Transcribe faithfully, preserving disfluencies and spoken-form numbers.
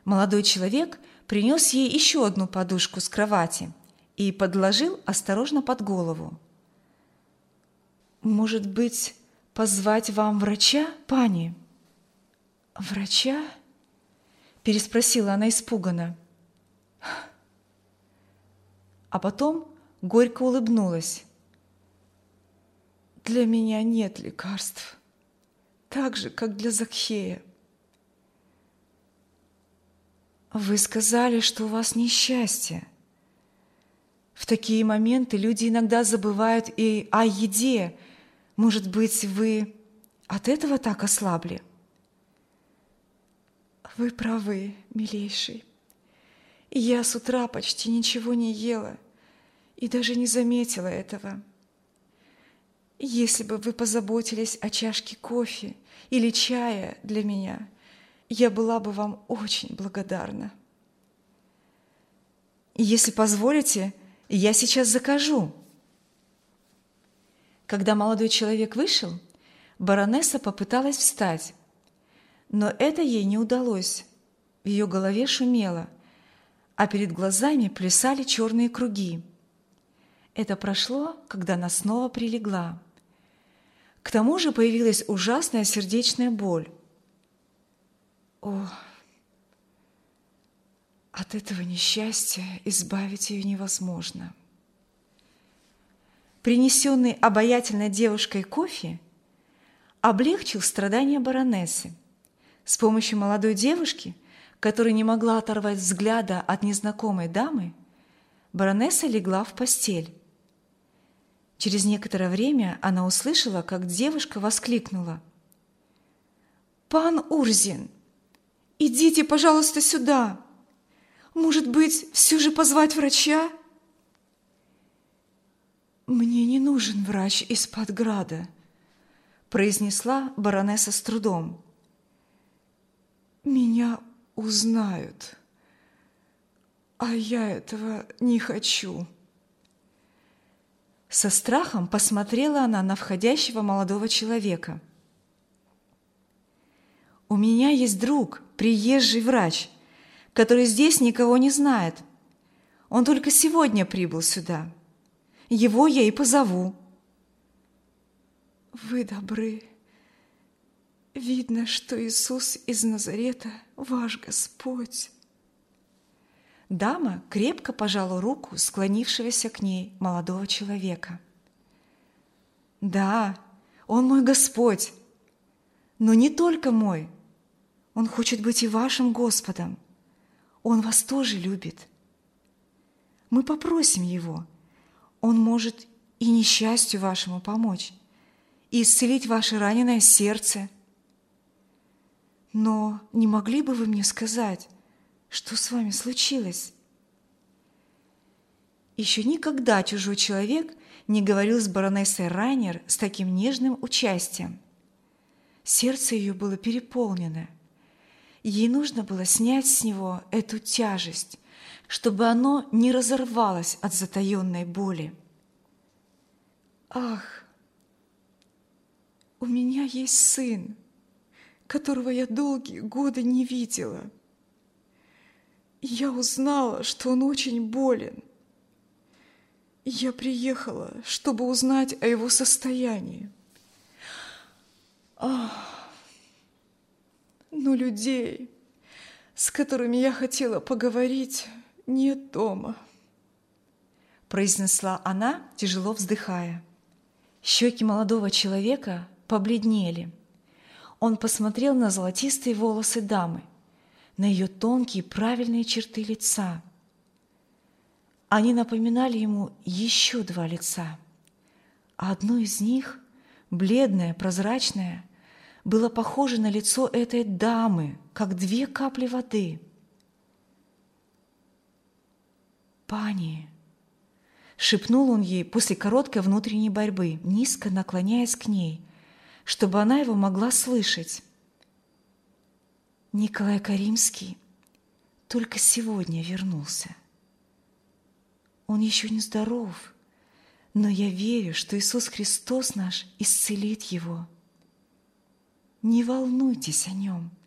Молодой человек принес ей еще одну подушку с кровати и подложил осторожно под голову. «Может быть, позвать вам врача, пани?» «Врача?» – переспросила она испуганно. А потом горько улыбнулась. «Для меня нет лекарств, так же, как для Закхея». «Вы сказали, что у вас несчастье. В такие моменты люди иногда забывают и о еде. Может быть, вы от этого так ослабли?» «Вы правы, милейший. Я с утра почти ничего не ела и даже не заметила этого. Если бы вы позаботились о чашке кофе или чая для меня, я была бы вам очень благодарна». «Если позволите, я сейчас закажу». Когда молодой человек вышел, баронесса попыталась встать, но это ей не удалось. В ее голове шумело, а перед глазами плясали черные круги. Это прошло, когда она снова прилегла. К тому же появилась ужасная сердечная боль. О, от этого несчастья избавить ее невозможно. Принесенный обаятельной девушкой кофе облегчил страдания баронессы. С помощью молодой девушки, которая не могла оторвать взгляда от незнакомой дамы, баронесса легла в постель. Через некоторое время она услышала, как девушка воскликнула: «Пан Урзин, идите, пожалуйста, сюда! Может быть, все же позвать врача?» «Мне не нужен врач из-под града», – произнесла баронесса с трудом. «Меня узнают, а я этого не хочу». Со страхом посмотрела она на входящего молодого человека. «У меня есть друг, приезжий врач, который здесь никого не знает. Он только сегодня прибыл сюда. Его я и позову». «Вы добры. Видно, что Иисус из Назарета ваш Господь». Дама крепко пожала руку склонившегося к ней молодого человека. «Да, он мой Господь, но не только мой. Он хочет быть и вашим Господом. Он вас тоже любит. Мы попросим Его. Он может и несчастью вашему помочь, и исцелить ваше раненое сердце. Но не могли бы вы мне сказать, что с вами случилось?» Еще никогда чужой человек не говорил с баронессой Райнер с таким нежным участием. Сердце ее было переполнено. Ей нужно было снять с него эту тяжесть, чтобы оно не разорвалось от затаенной боли. «Ах, у меня есть сын, которого я долгие годы не видела. Я узнала, что он очень болен. Я приехала, чтобы узнать о его состоянии. Ах, но людей, с которыми я хотела поговорить, нет дома», произнесла она, тяжело вздыхая. Щеки молодого человека побледнели. Он посмотрел на золотистые волосы дамы, на ее тонкие правильные черты лица. Они напоминали ему еще два лица, а одно из них, бледное, прозрачное, было похоже на лицо этой дамы, как две капли воды. «Пани!» – шепнул он ей после короткой внутренней борьбы, низко наклоняясь к ней, чтобы она его могла слышать. «Николай Каримский только сегодня вернулся. Он еще не здоров, но я верю, что Иисус Христос наш исцелит его. Не волнуйтесь о нем».